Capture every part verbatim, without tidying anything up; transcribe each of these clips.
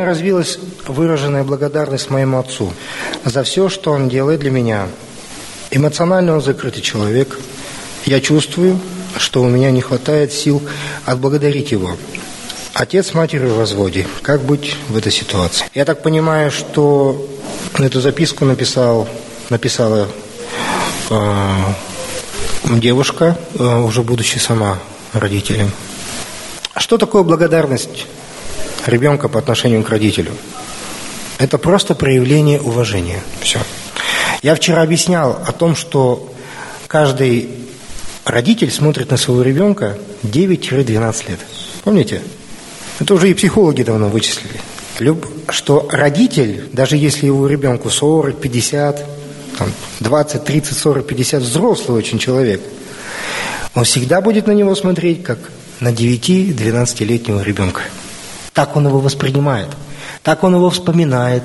меня развилась выраженная благодарность моему отцу за все, что он делает для меня. Эмоционально он закрытый человек. Я чувствую, что у меня не хватает сил отблагодарить его. Отец с матерью в разводе. Как быть в этой ситуации? Я так понимаю, что эту записку написал, написала э, девушка, э, уже будучи сама родителем. Что такое благодарность ребенка по отношению к родителю? Это просто проявление уважения. Все. Я вчера объяснял о том, что каждый родитель смотрит на своего ребенка девять-двенадцать лет. Помните? Это уже и психологи давно вычислили. Люб... Что родитель, даже если его ребенку сорок, пятьдесят, там, двадцать, тридцать, сорок, пятьдесят, взрослый очень человек, он всегда будет на него смотреть, как на девяти-двенадцатилетнего ребенка. Так он его воспринимает, так он его вспоминает,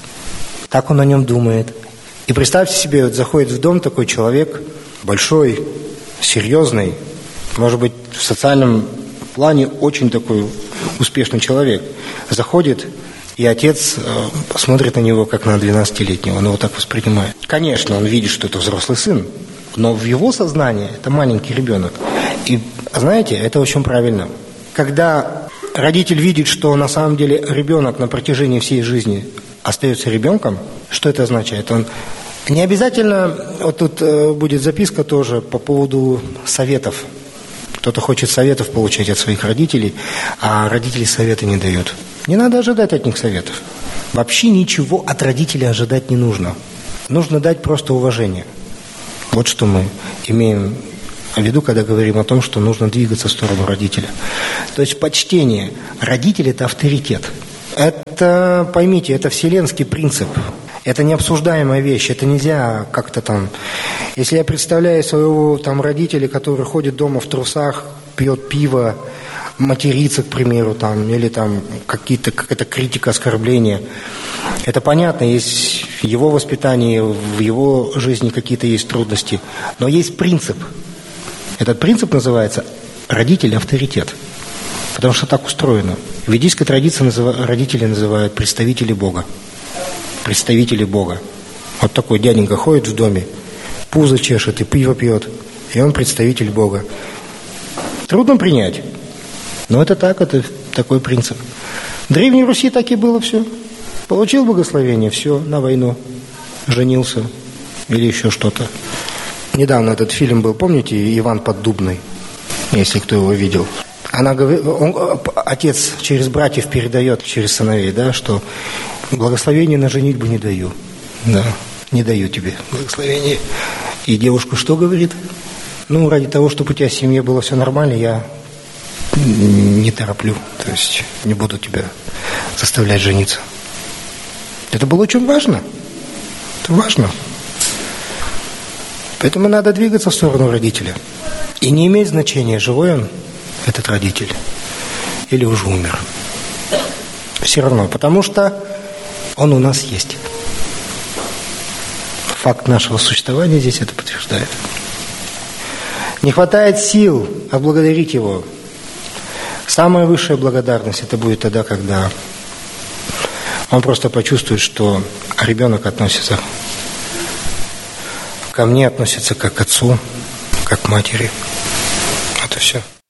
так он о нем думает. И представьте себе, вот заходит в дом такой человек, большой, серьезный, может быть, в социальном плане очень такой успешный человек. Заходит, и отец э, смотрит на него, как на двенадцатилетнего, он его так воспринимает. Конечно, он видит, что это взрослый сын, но в его сознании это маленький ребенок. И знаете, это очень правильно. Когда родитель видит, что на самом деле ребенок на протяжении всей жизни остается ребенком, что это означает? Он не обязательно, вот тут э, будет записка тоже по поводу советов. Кто-то хочет советов получать от своих родителей, а родители советы не дают. Не надо ожидать от них советов. Вообще ничего от родителей ожидать не нужно. Нужно дать просто уважение. Вот что мы имеем в виду, когда говорим о том, что нужно двигаться в сторону родителя. То есть почтение. Родитель – это авторитет. Это, поймите, это вселенский принцип. Это необсуждаемая вещь. Это нельзя как-то там... Если я представляю своего там родителя, который ходит дома в трусах, пьет пиво, матерится, к примеру, там, или там какие-то, какая-то критика, оскорбления, это понятно, есть в его воспитании, в его жизни какие-то есть трудности. Но есть принцип. Этот принцип называется «родитель – авторитет». Потому что так устроено. В ведической традиции называ... родители называют представители Бога. Представители Бога. Вот такой дяденька ходит в доме, пузо чешет и пиво пьет, и он представитель Бога. Трудно принять, но это так, это такой принцип. В Древней Руси так и было все. Получил благословение, все, на войну, женился или еще что-то. Недавно этот фильм был, помните, «Иван Поддубный», если кто его видел. Она говорит, он, отец через братьев передает, через сыновей, да, что благословение на женитьбу не даю. Да, не даю тебе благословение. И девушка что говорит? Ну, ради того, чтобы у тебя в семье было все нормально, я не тороплю. То есть не буду тебя заставлять жениться. Это было очень важно. Это важно. Поэтому надо двигаться в сторону родителя. И не имеет значения, живой он, этот родитель, или уже умер. Все равно, потому что он у нас есть. Факт нашего существования здесь это подтверждает. Не хватает сил отблагодарить его. Самая высшая благодарность это будет тогда, когда он просто почувствует, что ребенок относится ко мне, относится как к отцу, как к матери. Это все.